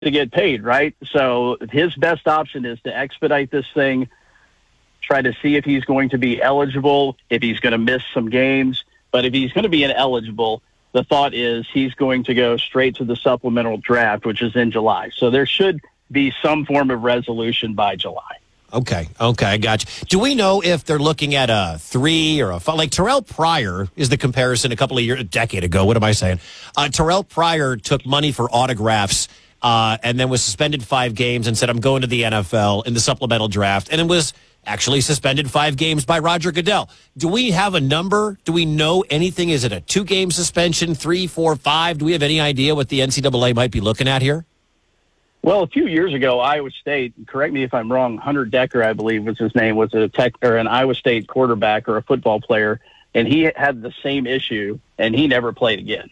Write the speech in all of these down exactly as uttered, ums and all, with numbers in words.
to get paid, right? So his best option is to expedite this thing, try to see if he's going to be eligible, if he's going to miss some games. But if he's going to be ineligible, the thought is he's going to go straight to the supplemental draft, which is in July. So there should be some form of resolution by July. Okay, okay, I got you. Do we know if they're looking at a three or a five? Like Terrell Pryor is the comparison a couple of years, a decade ago. What am I saying? Uh, Terrell Pryor took money for autographs uh, and then was suspended five games and said, I'm going to the N F L in the supplemental draft. And it was actually suspended five games by Roger Goodell. Do we have a number? Do we know anything? Is it a two-game suspension, three, four, five? Do we have any idea what the N C double A might be looking at here? Well, a few years ago, Iowa State, correct me if I'm wrong, Hunter Decker, I believe was his name, was a tech or an Iowa State quarterback or a football player, and he had the same issue, and he never played again.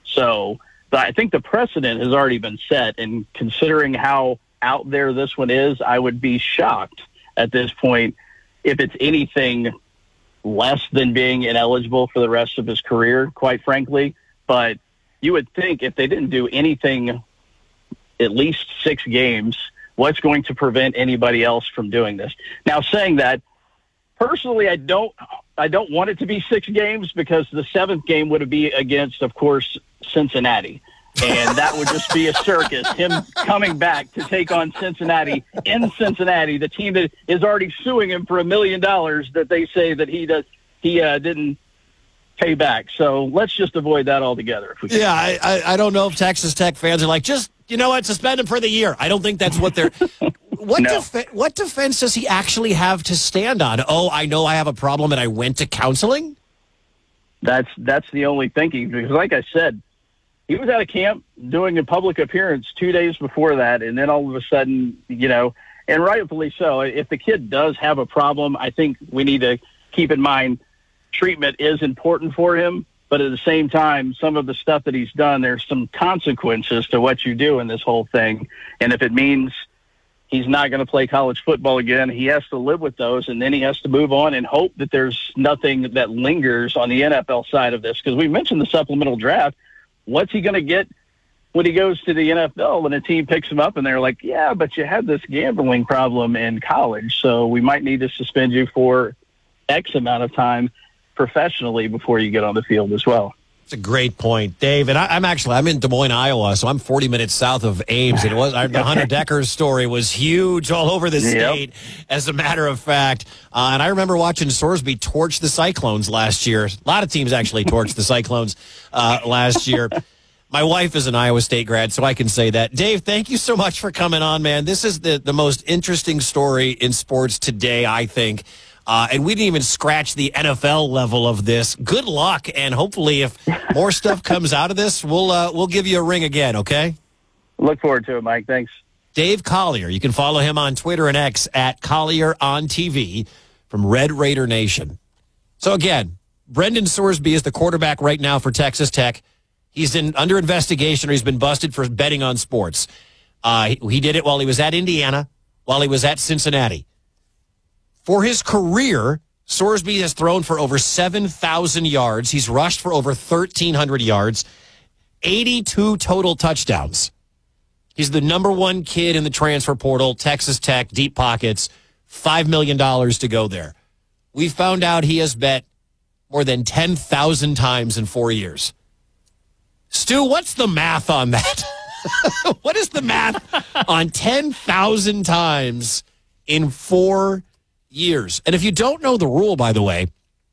So but I think the precedent has already been set, and considering how out there this one is, I would be shocked at this point if it's anything less than being ineligible for the rest of his career, quite frankly. But you would think if they didn't do anything at least six games, what's going to prevent anybody else from doing this? Now, saying that, personally, I don't I don't want it to be six games because the seventh game would be against, of course, Cincinnati. And that would just be a circus, him coming back to take on Cincinnati in Cincinnati, the team that is already suing him for a million dollars that they say that he does he uh, didn't pay back. So let's just avoid that altogether. If we can. Yeah, I, I I don't know if Texas Tech fans are like, just, you know what, suspend him for the year. I don't think that's what they're what No. def- what defense does he actually have to stand on? Oh, I know I have a problem and I went to counseling? That's that's the only thinking, because like I said, he was at a camp doing a public appearance two days before that, and then all of a sudden, you know, and rightfully so, if the kid does have a problem, I think we need to keep in mind treatment is important for him, but at the same time, some of the stuff that he's done, there's some consequences to what you do in this whole thing. And if it means he's not going to play college football again, he has to live with those, and then he has to move on and hope that there's nothing that lingers on the N F L side of this. Because we mentioned the supplemental draft. What's he going to get when he goes to the N F L and a team picks him up and they're like, yeah, but you had this gambling problem in college, so we might need to suspend you for X amount of time professionally before you get on the field as well. It's a great point, Dave. And I, I'm actually, I'm in Des Moines, Iowa, so I'm forty minutes south of Ames. And it was, the Hunter Decker story was huge all over the state, yep. As a matter of fact. Uh, and I remember watching Sorsby torch the Cyclones last year. A lot of teams actually torched the Cyclones uh, last year. My wife is an Iowa State grad, so I can say that. Dave, thank you so much for coming on, man. This is the, the most interesting story in sports today, I think. Uh, and we didn't even scratch the N F L level of this. Good luck, and hopefully if more stuff comes out of this, we'll uh, we'll give you a ring again, okay? Look forward to it, Mike. Thanks. Dave Collier. You can follow him on Twitter and X at Collier on T V from Red Raider Nation. So again, Brendan Sorsby is the quarterback right now for Texas Tech. He's in under investigation, or he's been busted for betting on sports. Uh, he, he did it while he was at Indiana, while he was at Cincinnati. For his career, Sorsby has thrown for over seven thousand yards. He's rushed for over thirteen hundred yards, eighty-two total touchdowns. He's the number one kid in the transfer portal, Texas Tech, deep pockets, five million dollars to go there. We found out he has bet more than ten thousand times in four years. Stu, what's the math on that? What is the math on ten thousand times in four years? And if you don't know the rule, by the way,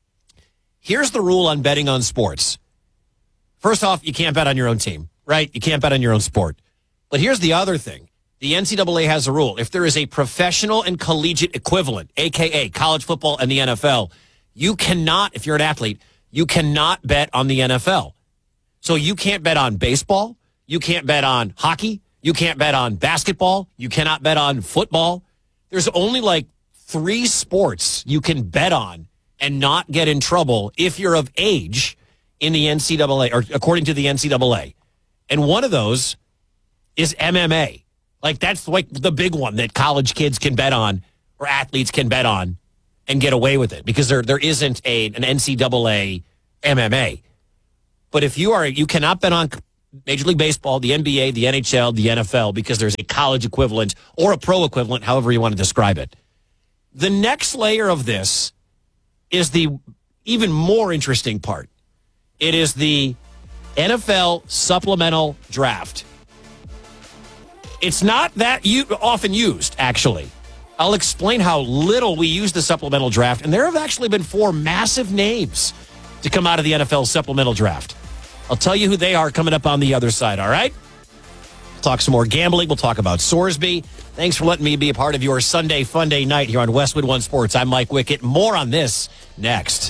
here's the rule on betting on sports. First off, you can't bet on your own team, right? You can't bet on your own sport. But here's the other thing. The N C double A has a rule. If there is a professional and collegiate equivalent, a k a college football and the N F L, you cannot, if you're an athlete, you cannot bet on the N F L. So you can't bet on baseball. You can't bet on hockey. You can't bet on basketball. You cannot bet on football. There's only like three sports you can bet on and not get in trouble if you're of age in the N C double A, or according to the N C double A. And one of those is M M A. Like, that's like the big one that college kids can bet on, or athletes can bet on and get away with it, because there there isn't a an N C double A M M A. But if you are, you cannot bet on Major League Baseball, the N B A, the N H L, the N F L, because there's a college equivalent or a pro equivalent, however you want to describe it. The next layer of this is the even more interesting part. It is the N F L supplemental draft. It's not that u- often used, actually. I'll explain how little we use the supplemental draft, and there have actually been four massive names to come out of the N F L supplemental draft. I'll tell you who they are coming up on the other side, all right? We'll talk some more gambling. We'll talk about Sorsby. Thanks for letting me be a part of your Sunday Fun Day night here on Westwood One Sports. I'm Mike Wickett. More on this next.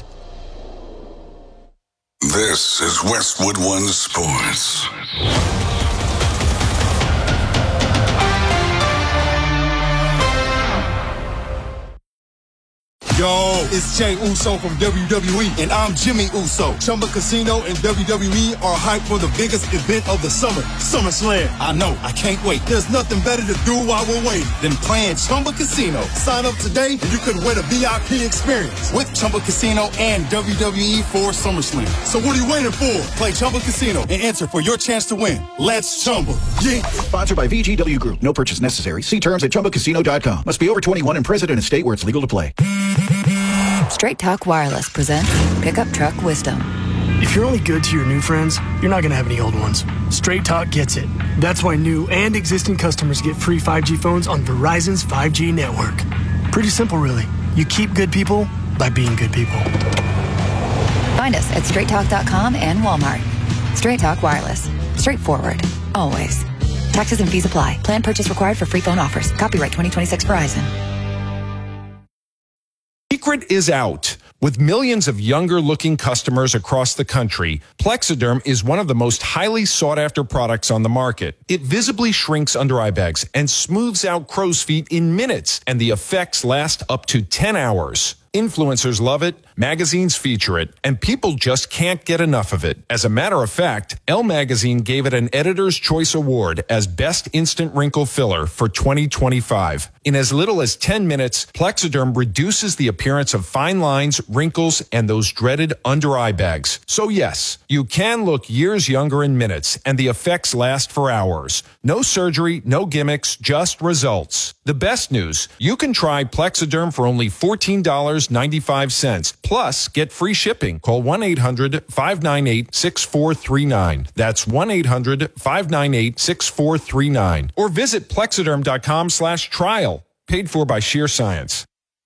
This is Westwood One Sports. Yo, it's Jey Uso from W W E, and I'm Jimmy Uso. Chumba Casino and W W E are hyped for the biggest event of the summer, SummerSlam. I know, I can't wait. There's nothing better to do while we're waiting than playing Chumba Casino. Sign up today and you could win a V I P experience with Chumba Casino and W W E for SummerSlam. So what are you waiting for? Play Chumba Casino and enter for your chance to win. Let's Chumba. Yeah. Sponsored by V G W Group. No purchase necessary. See terms at chumba casino dot com. Must be over twenty-one and present in a state where it's legal to play. Straight Talk Wireless presents Pickup Truck Wisdom. If you're only good to your new friends, you're not going to have any old ones. Straight Talk gets it. That's why new and existing customers get free five G phones on Verizon's five G network. Pretty simple, really. You keep good people by being good people. Find us at straight talk dot com and Walmart. Straight Talk Wireless. Straightforward. Always. Taxes and fees apply. Plan purchase required for free phone offers. Copyright twenty twenty-six Verizon. Secret is out. With millions of younger-looking customers across the country, Plexiderm is one of the most highly sought-after products on the market. It visibly shrinks under-eye bags and smooths out crow's feet in minutes, and the effects last up to ten hours. Influencers love it, magazines feature it, and people just can't get enough of it. As a matter of fact, Elle Magazine gave it an Editor's Choice Award as Best Instant Wrinkle Filler for twenty twenty-five. In as little as ten minutes, Plexiderm reduces the appearance of fine lines, wrinkles, and those dreaded under-eye bags. So yes, you can look years younger in minutes, and the effects last for hours. No surgery, no gimmicks, just results. The best news, you can try Plexiderm for only fourteen dollars and ninety-five cents. Plus, get free shipping. Call one eight hundred five nine eight six four three nine. That's one eight hundred five nine eight six four three nine. Or visit plexiderm dot com slash trial. Paid for by Sheer Science.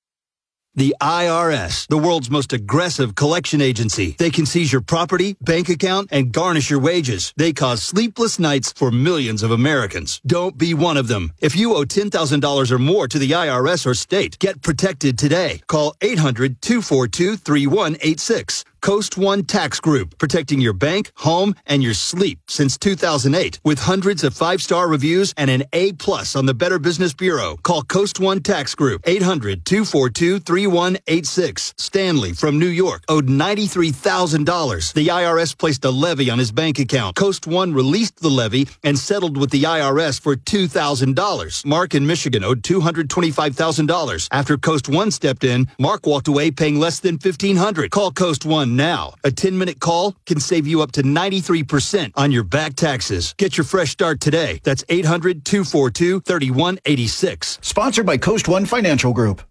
The I R S, the world's most aggressive collection agency. They can seize your property, bank account, and garnish your wages. They cause sleepless nights for millions of Americans. Don't be one of them. If you owe ten thousand dollars or more to the I R S or state, get protected today. Call eight hundred two four two three one eight six. Coast One Tax Group, protecting your bank, home, and your sleep since two thousand eight. With hundreds of five-star reviews and an A plus on the Better Business Bureau. Call Coast One Tax Group, eight hundred two four two three one eight six. Stanley from New York owed ninety-three thousand dollars. The I R S placed a levy on his bank account. Coast One released the levy and settled with the I R S for two thousand dollars. Mark in Michigan owed two hundred twenty-five thousand dollars. After Coast One stepped in, Mark walked away paying less than fifteen hundred dollars. Call Coast One now. A ten-minute call can save you up to ninety-three percent on your back taxes. Get your fresh start today. That's eight hundred two four two three one eight six. Sponsored by Coast One Financial Group.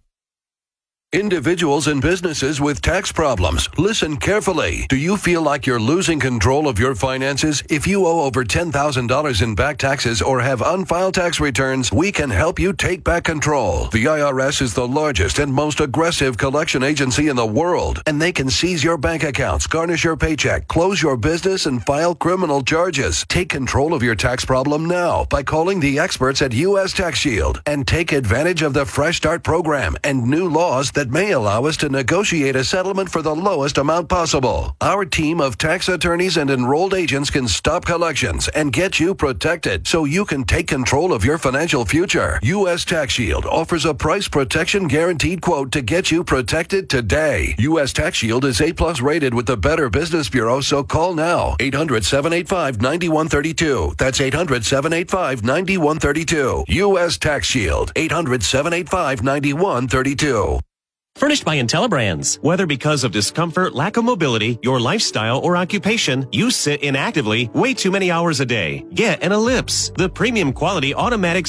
Individuals and businesses with tax problems, listen carefully. Do you feel like you're losing control of your finances? If you owe over ten thousand dollars in back taxes or have unfiled tax returns, we can help you take back control. The I R S is the largest and most aggressive collection agency in the world, and they can seize your bank accounts, garnish your paycheck, close your business, and file criminal charges. Take control of your tax problem now by calling the experts at U S Tax Shield and take advantage of the Fresh Start program and new laws that that may allow us to negotiate a settlement for the lowest amount possible. Our team of tax attorneys and enrolled agents can stop collections and get you protected so you can take control of your financial future. U S Tax Shield offers a price protection guaranteed quote to get you protected today. U S Tax Shield is A plus rated with the Better Business Bureau, so call now. eight hundred seven eight five nine one three two. That's eight hundred seven eight five nine one three two. U S Tax Shield. eight hundred seven eight five nine one three two. Furnished by IntelliBrands. Whether because of discomfort, lack of mobility, your lifestyle, or occupation, you sit inactively way too many hours a day. Get an Ellipse, the premium quality automatic